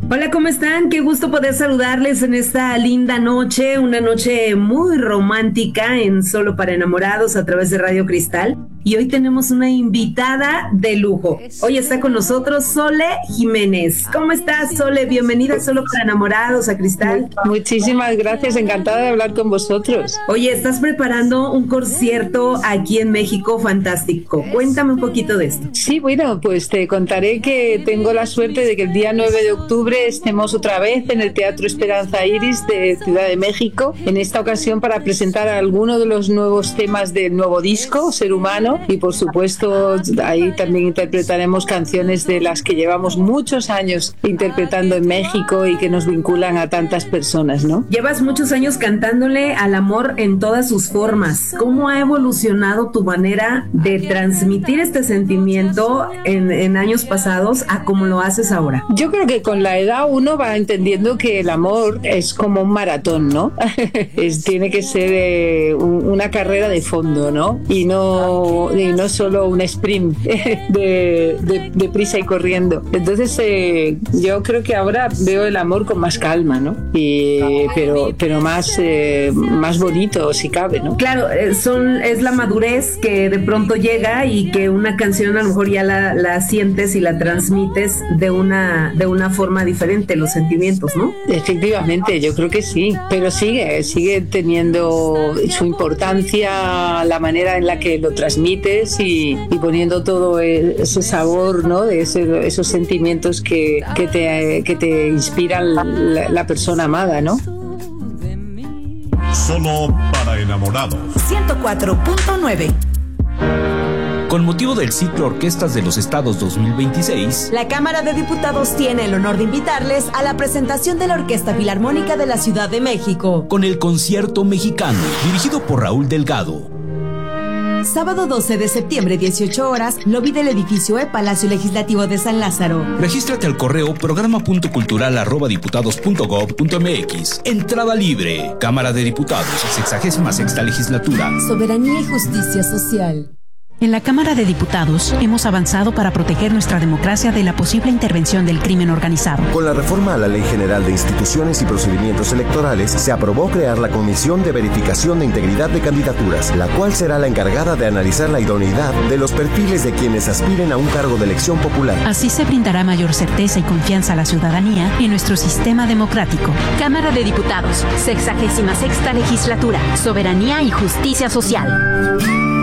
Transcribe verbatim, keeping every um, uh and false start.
Hola, ¿cómo están? Qué gusto poder saludarles en esta linda noche, una noche muy romántica en Solo para Enamorados a través de Radio Cristal. Y hoy tenemos una invitada de lujo. Hoy está con nosotros Sole Jiménez. ¿Cómo estás, Sole? Bienvenida a Solo para Enamorados a Cristal. Muchísimas gracias, encantada de hablar con vosotros. Oye, estás preparando un concierto aquí en México fantástico. Cuéntame un poquito de esto. Sí, bueno, pues te contaré que tengo la suerte de que el día nueve de octubre estemos otra vez en el Teatro Esperanza Iris de Ciudad de México, en esta ocasión para presentar algunos de los nuevos temas del nuevo disco, Ser Humano, y por supuesto ahí también interpretaremos canciones de las que llevamos muchos años interpretando en México y que nos vinculan a tantas personas, ¿no? Llevas muchos años cantándole al amor en todas sus formas. ¿Cómo ha evolucionado tu manera de transmitir este sentimiento en, en años pasados a cómo lo haces ahora? Yo creo que con la edad uno va entendiendo que el amor es como un maratón, ¿no? es, tiene que ser eh, un, una carrera de fondo, ¿no? Y no, y no solo un sprint de, de, de prisa y corriendo. Entonces eh, yo creo que ahora veo el amor con más calma, ¿no? Y, pero, pero más, eh, más bonito, si cabe, ¿no? Claro, son, es la madurez que de pronto llega y que una canción a lo mejor ya la, la sientes y la transmites de una, de una forma diferente, los sentimientos, ¿no? Efectivamente, yo creo que sí, pero sigue, sigue teniendo su importancia la manera en la que lo transmites y, y poniendo todo ese sabor, ¿no? De ese, esos sentimientos que, que, te, que te inspiran la, la persona amada, ¿no? Solo para enamorados. ciento cuatro punto nueve. Con motivo del ciclo Orquestas de los Estados dos mil veintiséis, la Cámara de Diputados tiene el honor de invitarles a la presentación de la Orquesta Filarmónica de la Ciudad de México, con el Concierto Mexicano, dirigido por Raúl Delgado. Sábado doce de septiembre, dieciocho horas, lobby del edificio E, Palacio Legislativo de San Lázaro. Regístrate al correo programa punto cultural arroba diputados punto gob punto mx. Entrada libre. Cámara de Diputados, sexagésima sexta legislatura. Soberanía y justicia social. En la Cámara de Diputados hemos avanzado para proteger nuestra democracia de la posible intervención del crimen organizado. Con la reforma a la Ley General de Instituciones y Procedimientos Electorales, se aprobó crear la Comisión de Verificación de Integridad de Candidaturas, la cual será la encargada de analizar la idoneidad de los perfiles de quienes aspiren a un cargo de elección popular. Así se brindará mayor certeza y confianza a la ciudadanía en nuestro sistema democrático. Cámara de Diputados, sexagésima sexta legislatura, Soberanía y Justicia Social.